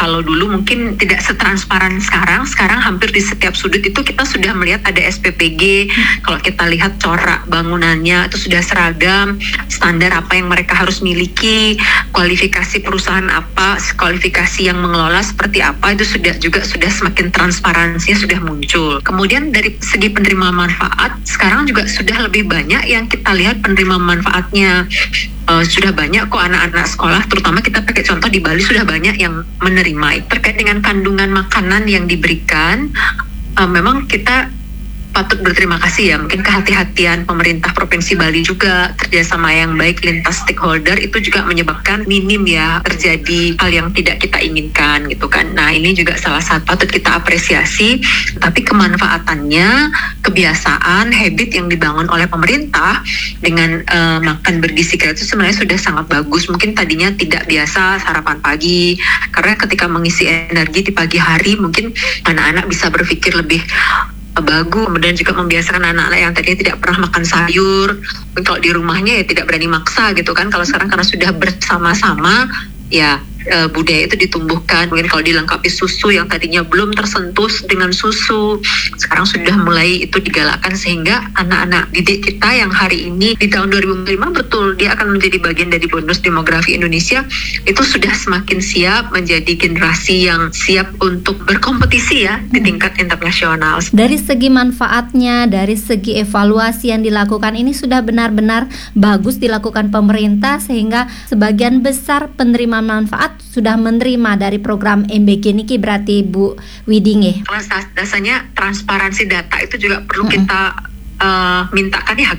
Kalau dulu mungkin tidak setransparan sekarang hampir di setiap sudut itu kita sudah melihat ada SPPG. Kalau kita lihat corak bangunannya itu sudah seragam, standar apa yang mereka harus miliki, kualifikasi perusahaan apa, kualifikasi yang mengelola seperti apa, itu sudah semakin transparansinya sudah muncul. Kemudian dari segi penerima manfaat, sekarang juga sudah lebih banyak yang kita lihat penerima manfaatnya. Sudah banyak kok anak-anak sekolah, terutama kita pakai contoh di Bali, sudah banyak yang menerima. Terkait dengan kandungan makanan yang diberikan, memang kita patut berterima kasih ya, mungkin kehati-hatian pemerintah Provinsi Bali juga, kerjasama yang baik lintas stakeholder itu juga menyebabkan minim ya terjadi hal yang tidak kita inginkan gitu kan. Nah ini juga salah satu patut kita apresiasi, tapi kemanfaatannya, kebiasaan, habit yang dibangun oleh pemerintah dengan makan bergizi gratis itu sebenarnya sudah sangat bagus. Mungkin tadinya tidak biasa sarapan pagi, karena ketika mengisi energi di pagi hari mungkin anak-anak bisa berpikir lebih bagus, kemudian juga membiasakan anak-anak yang tadinya tidak pernah makan sayur, kalau di rumahnya ya tidak berani maksa gitu kan. Kalau sekarang karena sudah bersama-sama ya budaya itu ditumbuhkan. Mungkin kalau dilengkapi susu yang tadinya belum tersentuh dengan susu, sekarang sudah mulai itu digalakkan, sehingga anak-anak didik kita yang hari ini di tahun 2005 betul dia akan menjadi bagian dari bonus demografi Indonesia, itu sudah semakin siap menjadi generasi yang siap untuk berkompetisi ya di tingkat internasional. Dari segi manfaatnya, dari segi evaluasi yang dilakukan ini sudah benar-benar bagus dilakukan pemerintah, sehingga sebagian besar penerima manfaat sudah menerima dari program MBG niki, berarti Bu Widing. Dasarnya transparansi data itu juga perlu kita mintakan ya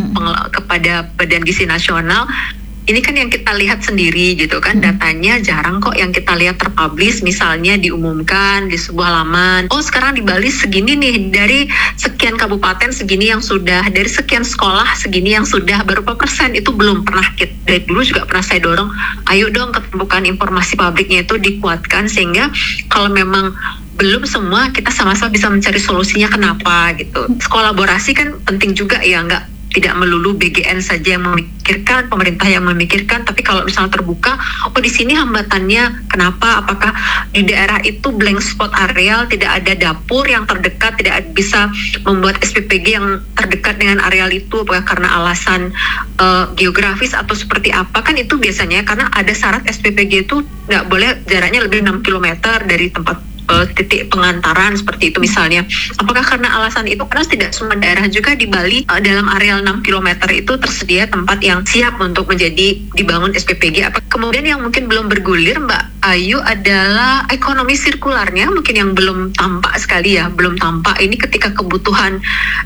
kepada Badan Gizi Nasional. Ini kan yang kita lihat sendiri gitu kan, datanya jarang kok yang kita lihat terpublish, misalnya diumumkan di sebuah laman, oh sekarang di Bali segini nih, dari sekian kabupaten segini yang sudah, dari sekian sekolah segini yang sudah, berapa persen, itu belum pernah. Dari dulu juga pernah saya dorong, ayo dong keterbukaan informasi publiknya itu dikuatkan, sehingga kalau memang belum semua, kita sama-sama bisa mencari solusinya kenapa gitu. Kolaborasi kan penting juga ya, tidak melulu BGN saja yang memikirkan, pemerintah yang memikirkan, tapi kalau misalnya terbuka, oh di sini hambatannya kenapa, apakah di daerah itu blank spot areal, tidak ada dapur yang terdekat, tidak bisa membuat SPPG yang terdekat dengan areal itu, apakah karena alasan geografis atau seperti apa, kan itu biasanya karena ada syarat SPPG itu nggak boleh jaraknya lebih 6 km dari tempat titik pengantaran seperti itu misalnya. Apakah karena alasan itu? Karena tidak semua daerah juga di Bali dalam areal 6 km itu tersedia tempat yang siap untuk menjadi dibangun SPPG. Kemudian yang mungkin belum bergulir Mbak Ayu adalah ekonomi sirkularnya, mungkin yang belum tampak sekali ya, belum tampak. Ini ketika kebutuhan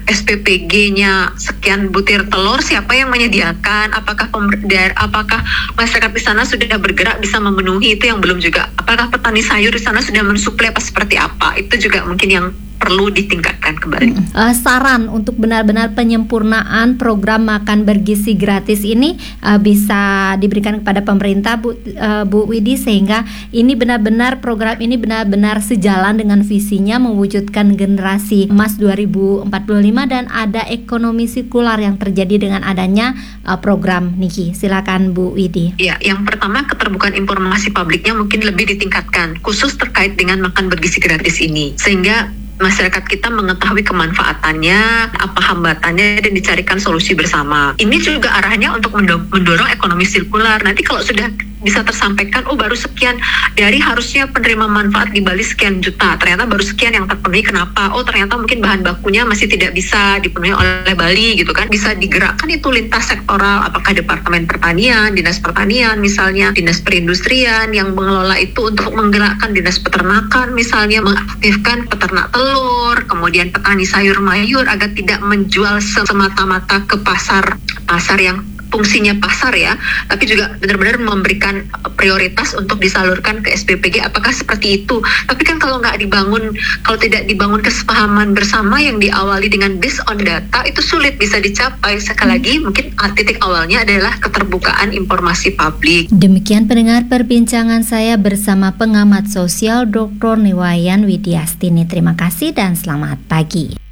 SPPG-nya sekian butir telur, siapa yang menyediakan? Apakah masyarakat di sana sudah bergerak bisa memenuhi? Itu yang belum juga. Apakah petani sayur di sana sudah mensuplai seperti apa? Itu juga mungkin yang perlu ditingkatkan kembali. Saran untuk benar-benar penyempurnaan program makan bergizi gratis ini bisa diberikan kepada pemerintah, Bu Widi, sehingga ini benar-benar program ini benar-benar sejalan dengan visinya mewujudkan generasi emas 2045 dan ada ekonomi sirkular yang terjadi dengan adanya program niki. Silakan Bu Widi. Ya, yang pertama keterbukaan informasi publiknya mungkin lebih ditingkatkan, khusus terkait dengan makan bergizi gratis ini, sehingga masyarakat kita mengetahui kemanfaatannya, apa hambatannya, dan dicarikan solusi bersama. Ini juga arahnya untuk mendorong ekonomi sirkular. Nanti kalau sudah bisa tersampaikan, oh baru sekian dari harusnya penerima manfaat di Bali sekian juta, ternyata baru sekian yang terpenuhi. Kenapa? Oh ternyata mungkin bahan bakunya masih tidak bisa dipenuhi oleh Bali gitu kan. Bisa digerakkan itu lintas sektoral, apakah Departemen Pertanian, Dinas Pertanian misalnya, Dinas Perindustrian yang mengelola itu untuk menggerakkan Dinas Peternakan misalnya, mengaktifkan peternak telur, kemudian petani sayur mayur agar tidak menjual semata-mata ke pasar yang fungsinya pasar ya, tapi juga benar-benar memberikan prioritas untuk disalurkan ke SPPG. Apakah seperti itu? Tapi kan kalau tidak dibangun kesepahaman bersama yang diawali dengan based on data, itu sulit bisa dicapai. Sekali lagi, mungkin titik awalnya adalah keterbukaan informasi publik. Demikian pendengar perbincangan saya bersama pengamat sosial Dr. Niwayan Widiastini. Terima kasih dan selamat pagi.